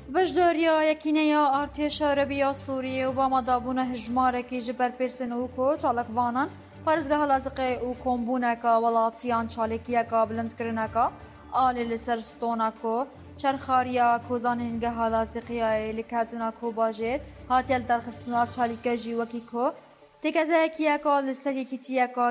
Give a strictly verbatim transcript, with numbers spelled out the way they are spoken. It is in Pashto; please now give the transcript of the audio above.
بجداریا یکینیا ارتش عربی سوریه و با مدابون هجمارکی جبر پرسن او کو چالکوانان پارزگاه لازقه او کمبونکا ولاتیان چالکیکا بلند کرنکا آلی لسرستونکو چرخاریا کوزانینگه لازقیای لکاتنکو باجر هاتیل درخستنار چالکه جیوکی کو تکزه یکیکا لسر یکیتیکا